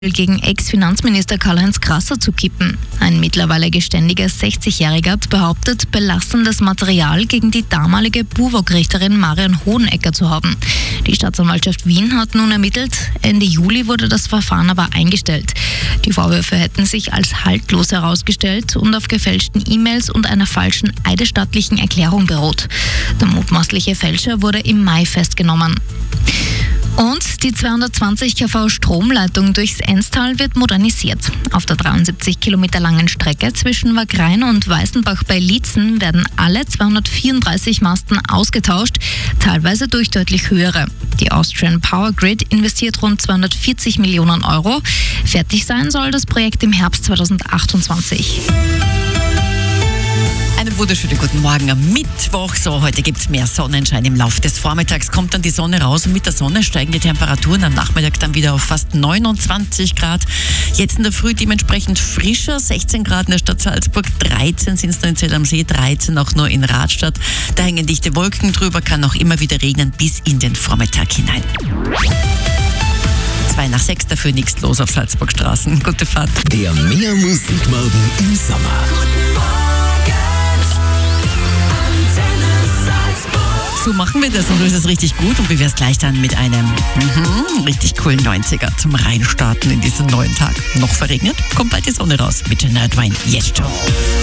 gegen Ex-Finanzminister Karl-Heinz Krasser zu kippen. Ein mittlerweile geständiger 60-Jähriger hat behauptet, belastendes Material gegen die damalige BUWOG-Richterin Marion Hohenecker zu haben. Die Staatsanwaltschaft Wien hat nun ermittelt. Ende Juli wurde das Verfahren aber eingestellt. Die Vorwürfe hätten sich als haltlos herausgestellt und auf gefälschten E-Mails und einer falschen eidesstattlichen Erklärung beruht. Der mutmaßliche Fälscher wurde im Mai festgenommen. Und die 220 kV Stromleitung durchs Enstal wird modernisiert. Auf der 73 Kilometer langen Strecke zwischen Wagrain und Weißenbach bei Liezen werden alle 234 Masten ausgetauscht, teilweise durch deutlich höhere. Die Austrian Power Grid investiert rund 240 Millionen Euro. Fertig sein soll das Projekt im Herbst 2028. Einen wunderschönen guten Morgen am Mittwoch. So, heute gibt es mehr Sonnenschein. Im Laufe des Vormittags kommt dann die Sonne raus und mit der Sonne steigen die Temperaturen am Nachmittag dann wieder auf fast 29 Grad. Jetzt in der Früh dementsprechend frischer, 16 Grad in der Stadt Salzburg, 13 sind es nur in Zell am See, 13 auch nur in Radstadt. Da hängen dichte Wolken drüber, kann auch immer wieder regnen bis in den Vormittag hinein. 5 nach 6, dafür nichts los auf Salzburgstraßen. Gute Fahrt. Der Mehr Musikmorgen im Sommer. So machen wir das und lösen es richtig gut und wie wäre es gleich dann mit einem richtig coolen 90er zum Reinstarten in diesen neuen Tag. Noch verregnet, kommt bald die Sonne raus mit Shania Twain. Jetzt schon.